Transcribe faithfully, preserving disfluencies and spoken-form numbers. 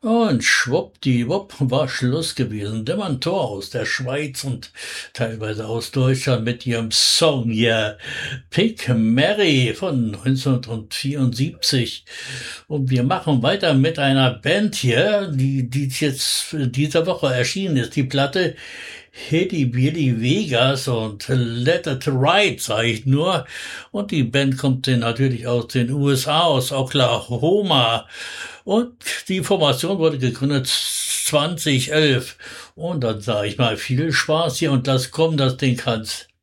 Und schwuppdiwupp war Schluss gewesen. Demantor aus der Schweiz und teilweise aus Deutschland mit ihrem Song hier Pick Mary von neunzehnhundertvierundsiebzig. Und wir machen weiter mit einer Band hier, die, die jetzt diese Woche erschienen ist. Die Platte Hitty Billy Vegas und Let It Ride, sage ich nur. Und die Band kommt dann natürlich aus den U S A, aus Oklahoma. Und die Formation wurde gegründet zwanzig elf. Und dann sage ich mal viel Spaß hier und lass kommen, das Ding kann's.